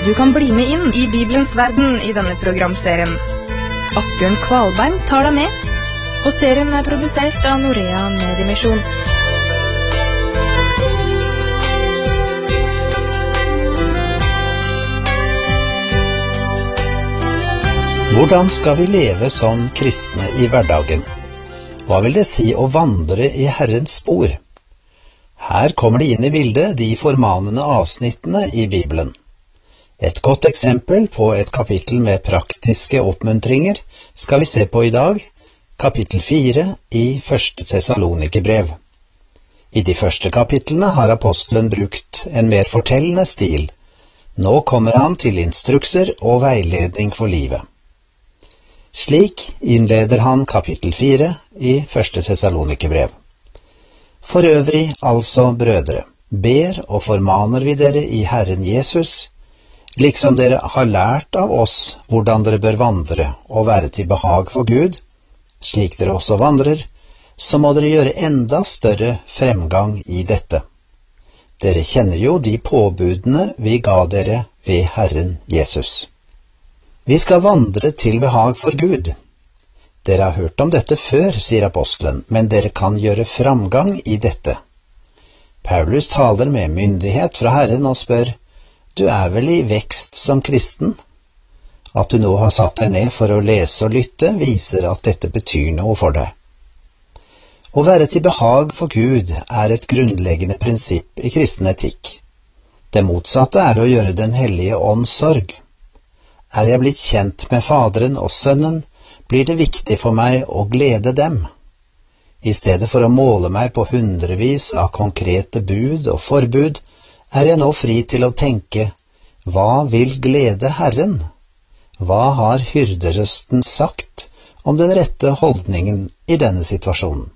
Du kan bli med inn i Bibelens verden i denne programserien. Asbjørn Kvalbein tar deg med, og serien er produsert av Norea Mediemisjon. Hvordan skal vi leve som kristne i hverdagen? Hva vil det si å vandre i Herrens spor? Her kommer det inn i bildet de formanende avsnittene i Bibelen. Et godt eksempel på et kapittel med praktiske oppmuntringer skal vi se på i dag, kapittel 4 i 1. Tessalonikerbrev. I de første kapitlene har apostelen brukt en mer fortellende stil. Nå kommer han til instrukser og veiledning for livet. Slik innleder han kapittel 4 i 1. Tessalonikerbrev. For øvrig, altså brødre, ber og formaner vi dere i Herren Jesus, liksom dere har lært av oss hvordan dere bør vandre og være til behag for Gud, slik dere også vandrer, så må dere gjøre enda større fremgang i dette. Dere kjenner jo de påbudene vi ga dere ved Herren Jesus. Vi skal vandre til behag for Gud. Dere har hørt om dette før, sier apostelen, men dere kan gjøre framgang i dette. Paulus taler med myndighet fra Herren og spør, du er vel i vekst som kristen? At du nå har satt deg ned for å lese og lytte, viser at dette betyr noe for deg. Å være til behag for Gud er et grunnleggende prinsipp i kristen etikk. Det motsatte er å gjøre Den hellige ånds sorg. Er jeg blitt kjent med Faderen og Sønnen, blir det viktig for meg å glede dem. I stedet for å måle meg på hundrevis av konkrete bud og forbud, er jeg nå fri til å tenke, hva vil glede Herren? Hva har hyrderøsten sagt om den rette holdningen i denne situasjonen?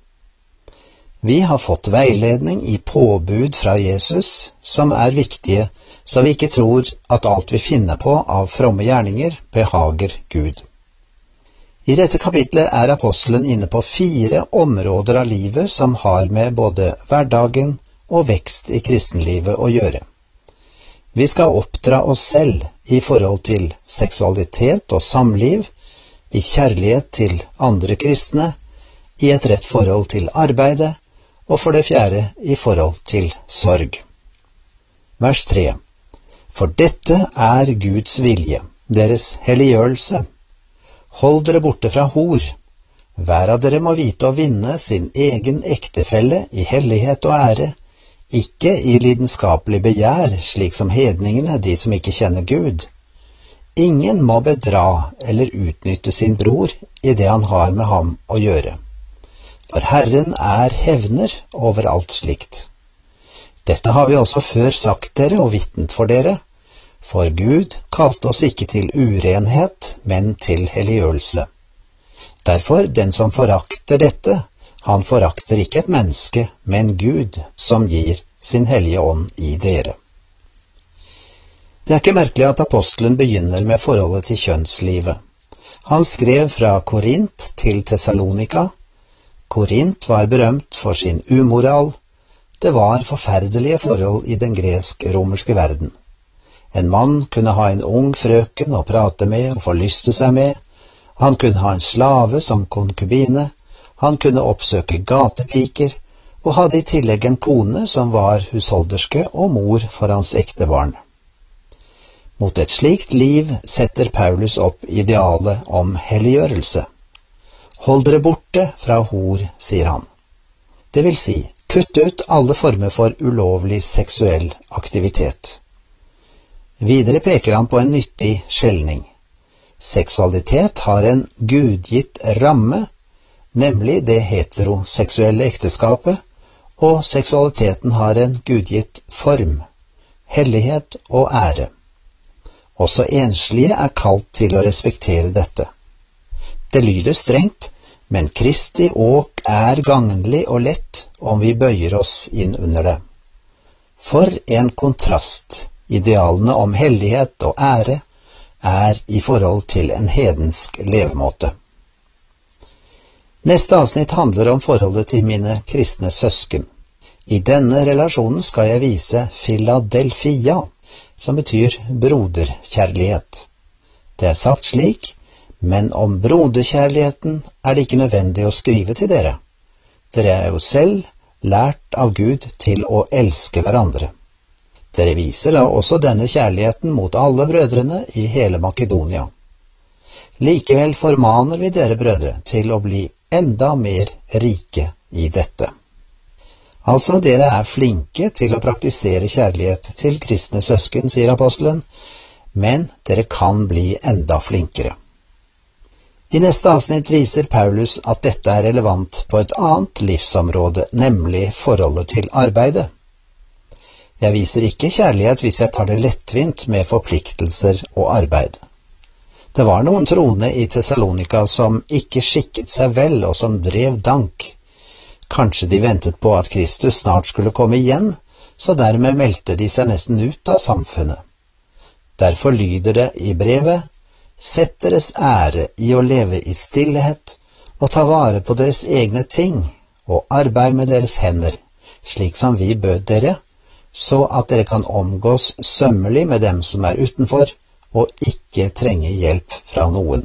Vi har fått veiledning i påbud fra Jesus, som er viktige, så vi ikke tror at alt vi finner på av fromme gjerninger behager Gud. I dette kapitlet er apostelen inne på 4 områder av livet som har med både hverdagen og vekst i kristenlivet å gjøre. Vi skal oppdra oss selv i forhold til seksualitet og samliv, i kjærlighet til andre kristne, i et rett forhold til arbeidet, og for det 4. i forhold til sorg. Vers 3. For dette er Guds vilje, deres helliggjørelse. Hold dere borte fra hor. Hver av dere må vite å vinne sin egen ektefelle i hellighet og ære, ikke i lidenskapelig begjær, slik som hedningene, de som ikke kjenner Gud. Ingen må bedra eller utnytte sin bror i det han har med ham å gjøre. For Herren er hevner over alt slikt. Dette har vi også før sagt dere og vitnet for dere, for Gud kalte oss ikke til urenhet, men til helliggjørelse. Derfor, den som forakter dette, han forakter ikke et menneske, men Gud, som gir sin hellige ånd i dere. Det er ikke merkelig at apostelen begynner med forholdet til kjønnslivet. Han skrev fra Korint til Tessalonika. Korint var berømt for sin umoral. Det var forferdelige forhold i den gresk-romerske verden. En mann kunne ha en ung frøken å prate med og forlyste seg med. Han kunne ha en slave som konkubine. Han kunne oppsøke gatepiker, og hadde i tillegg en kone som var husholderske og mor for hans ektebarn. Mot et slikt liv setter Paulus opp idealet om helliggjørelse. Hold dere borte fra hor, sier han. Det vil si, kutt ut alle former for ulovlig seksuell aktivitet. Videre peker han på en nyttig skjelning. Seksualitet har en gudgitt ramme, nemlig det heteroseksuelle ekteskapet, og seksualiteten har en gudgitt form, hellighet og ære. Også enslige er kalt til å respektere dette. Det lyder strengt, men Kristi åk er gagnlig og lett om vi bøyer oss inn under det. For en kontrast! Idealene om hellighet og ære er i forhold til en hedensk levemåte. Neste avsnitt handler om forholdet til mine kristne søsken. I denne relasjonen skal jeg vise Philadelphia, som betyr broderkjærlighet. Det er sagt slik, men om broderkjærligheten er det ikke nødvendig å skrive til dere. Dere er jo selv lært av Gud til å elske hverandre. Dere viser da også denne kjærligheten mot alle brødrene i hele Makedonia. Likevel formaner vi dere brødre til å bli enda mer rike i dette. Altså, dere er flinke til å praktisere kjærlighet til kristne søsken, sier apostelen, men dere kan bli enda flinkere. I neste avsnitt viser Paulus at dette er relevant på et annet livsområde, nemlig forholdet til arbeidet. Jeg viser ikke kjærlighet hvis jeg tar det lettvint med forpliktelser og arbeid. Det var noen troende i Thessalonika som ikke skikket seg vel og som drev dank. Kanskje de ventet på at Kristus snart skulle komme igjen, så dermed meldte de seg nesten ut av samfunnet. Derfor lyder det i brevet: Sett deres ære i å leve i stillhet og ta vare på deres egne ting og arbeid med deres hender, slik som vi bød dere, så at dere kan omgås sømmelig med dem som er utenfor, og ikke trenge hjelp fra noen.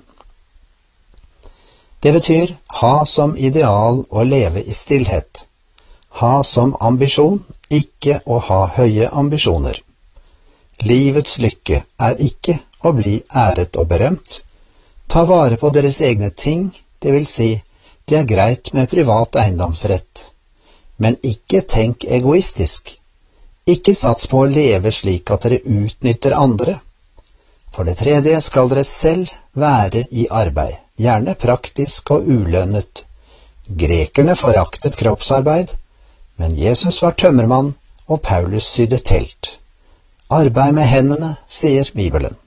Det betyr ha som ideal å leve i stillhet, ha som ambisjon ikke å ha høye ambisjoner. Livets lykke er ikke å bli æret og berømt. Ta vare på deres egne ting, det vil si, det er greit med privat eiendomsrett, men ikke tenk egoistisk. Ikke sats på å leve slik at dere utnytter andre. For det tredje skal dere selv være i arbeid, gjerne praktisk og ulønnet. Grekerne foraktet kroppsarbeid, men Jesus var tømmermann, og Paulus sydde telt. Arbeid med hendene, sier Bibelen.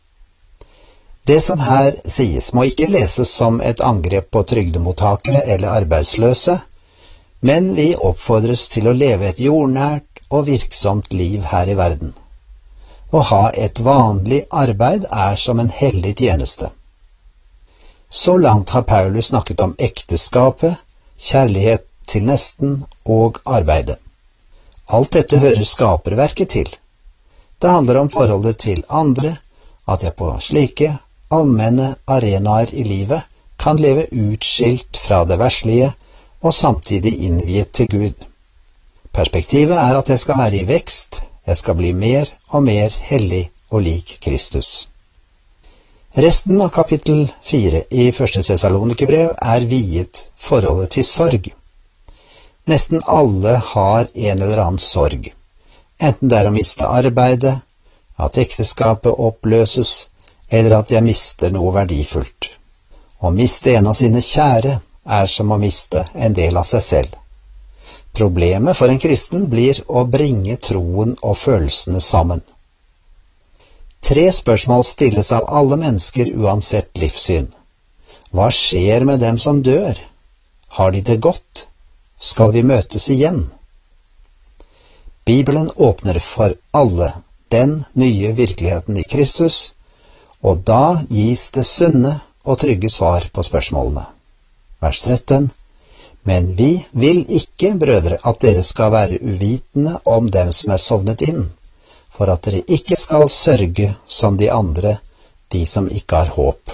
Det som her sies må ikke leses som et angrep på trygdemottakere eller arbeidsløse, men vi oppfordres til å leve et jordnært og virksomt liv her i verden. Å ha et vanlig arbeid er som en hellig tjeneste. Så langt har Paulus snakket om ekteskapet, kjærlighet til nesten og arbeidet. Alt dette hører skaperverket til. Det handler om forholdet til andre, at jeg på slike allmenne arenaer i livet kan leve utskilt fra det verslige og samtidig innviet til Gud. Perspektivet er at jeg skal være i vekst, jeg skal bli mer og mer hellig og lik Kristus. Resten av kapittel 4 i 1. Thessalonikerbrev er viet forholdet til sorg. Nesten alle har en eller annen sorg, enten det er å miste arbeidet, at ekteskapet oppløses, eller at jeg mister noe verdifullt. Å miste en av sine kjære er som å miste en del av seg selv. Problemet for en kristen blir å bringe troen og følelsene sammen. 3 spørsmål stilles av alle mennesker uansett livssyn. Hva skjer med dem som dør? Har de det godt? Skal vi møtes igjen? Bibelen åpner for alle den nye virkeligheten i Kristus, og da gis det sunne og trygge svar på spørsmålene. Vers 13. Men vi vil ikke, brødre, at dere skal være uvitende om dem som er sovnet inn, for at dere ikke skal sørge som de andre, de som ikke har håp.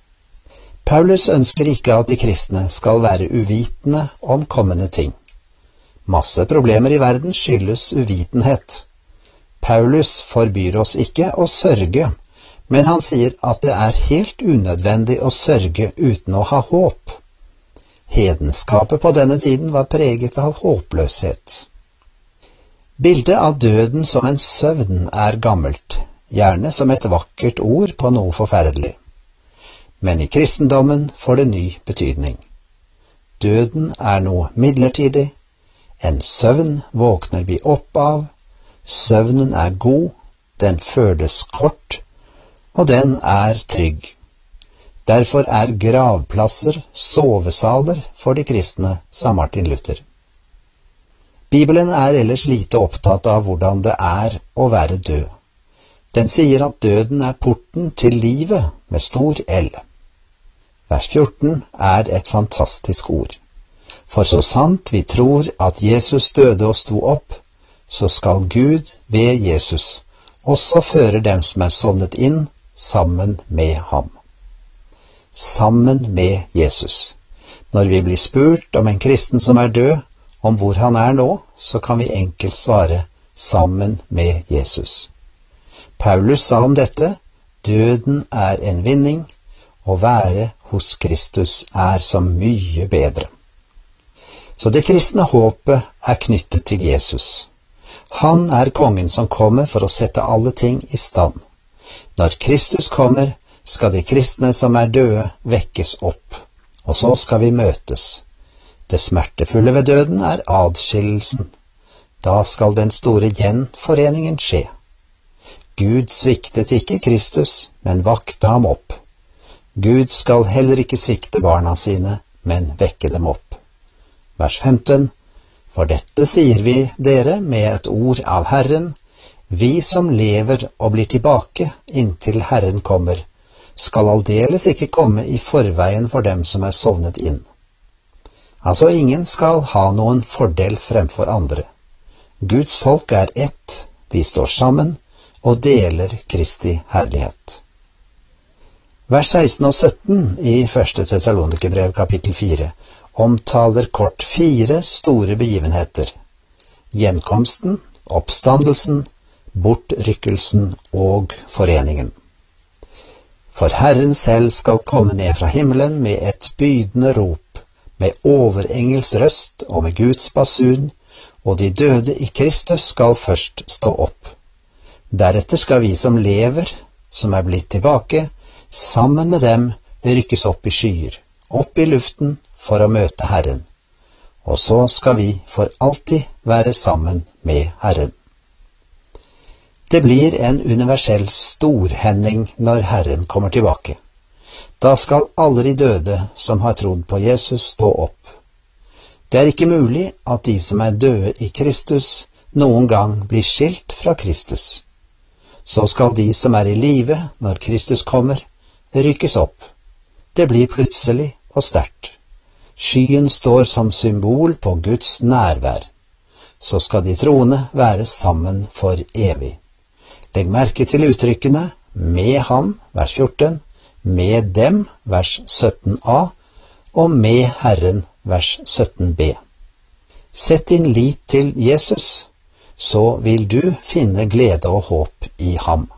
Paulus ønsker ikke at de kristne skal være uvitende om kommende ting. Masse problemer i verden skyldes uvitenhet. Paulus forbyr oss ikke å sørge, men han sier at det er helt unødvendig å sørge uten å ha håp. Hedenskapet på denne tiden var preget av håpløshet. Bildet av døden som en søvn er gammelt, gjerne som et vakkert ord på noe forferdelig. Men i kristendommen får det ny betydning. Døden er noe midlertidig, en søvn våkner vi opp av, søvnen er god, den føles kort, og den er trygg. Derfor er gravplasser sovesaler for de kristne, sa Martin Luther. Bibelen er ellers lite opptatt av hvordan det er å være død. Den sier at døden er porten til livet med stor L. Vers 14 er et fantastisk ord. For så sant vi tror at Jesus døde og sto opp, så skal Gud ved Jesus også fører dem som er sovnet inn, sammen med ham. Sammen med Jesus. Når vi blir spurt om en kristen som er død, om hvor han er nå, så kan vi enkelt svare sammen med Jesus. Paulus sa om dette, døden er en vinning, å være hos Kristus er så mye bedre. Så det kristne håpet er knyttet til Jesus. Han er kongen som kommer for å sette alle ting i stand. Når Kristus kommer, skal de kristne som er døde vekkes opp, og så skal vi møtes. Det smertefulle ved døden er adskillelsen. Da skal den store gjenforeningen skje. Gud sviktet ikke Kristus, men vakte ham opp. Gud skal heller ikke svikte barna sine, men vekke dem opp. Vers 15. For dette sier vi dere med et ord av Herren, vi som lever og blir tilbake inntil Herren kommer, skal aldeles ikke komme i forveien for dem som er sovnet inn. Altså ingen skal ha noen fordel fremfor andre. Guds folk er ett, de står sammen og deler Kristi herlighet. Vers 16 og 17 i 1. Tessalonikerbrev kapittel 4 omtaler kort 4 store begivenheter: gjenkomsten, oppstandelsen, bortrykkelsen og foreningen. For Herren selv skal komme ned fra himmelen med et bydende rop, med overengels røst og med Guds basun, og de døde i Kristus skal først stå opp. Deretter skal vi som lever, som er blitt tilbake, sammen med dem rykkes opp i skyer, opp i luften for å møte Herren. Og så skal vi for alltid være sammen med Herren. Det blir en universell storhending når Herren kommer tilbake. Da skal alle de døde som har trodd på Jesus stå opp. Det er ikke mulig at de som er døde i Kristus noen gang blir skilt fra Kristus. Så skal de som er i live når Kristus kommer, rykkes opp. Det blir plutselig og sterkt. Skyen står som symbol på Guds nærvær. Så skal de troende være sammen for evig. Legg merke til uttrykkene med ham, vers 14, med dem, vers 17a, og med Herren, vers 17b. Sett din lit til Jesus, så vil du finne glede og håp i ham.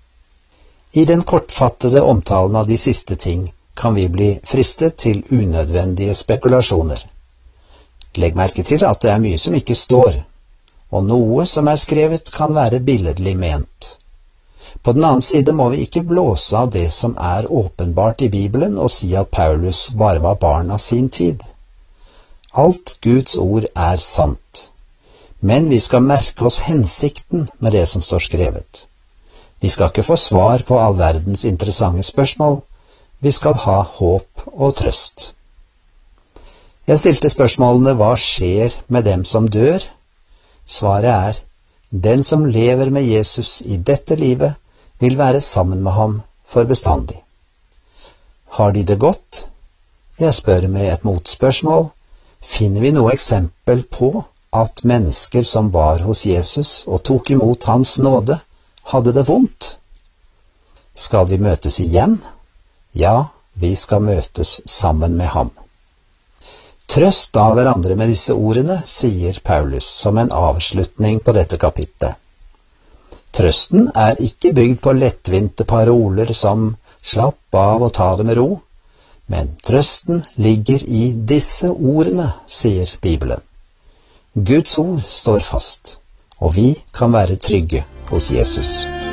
I den kortfattede omtalen av de siste ting kan vi bli fristet til unødvendige spekulasjoner. Legg merke til at det er mye som ikke står, og noe som er skrevet kan være billedlig ment. På den annen side må vi ikke blåse av det som er åpenbart i Bibelen og si at Paulus bare var barn av sin tid. Alt Guds ord er sant, men vi skal merke oss hensikten med det som står skrevet. Vi skal ikke få svar på all verdens interessante spørsmål, vi skal ha håp og trøst. Jeg stilte spørsmålene hva skjer med dem som dør? Svaret er, den som lever med Jesus i dette livet, vil være sammen med ham for bestandig. Har de det godt? Jeg spør med et motspørsmål. Finner vi noe eksempel på at mennesker som var hos Jesus og tok imot hans nåde, hadde det vondt? Skal vi møtes igjen? Ja, vi skal møtes sammen med ham. Trøst da hverandre med disse ordene, sier Paulus som en avslutning på dette kapitlet. Trøsten er ikke bygd på lettvinte paroler som slapp av og ta det med ro, men trøsten ligger i disse ordene, sier Bibelen. Guds ord står fast, og vi kan være trygge hos Jesus.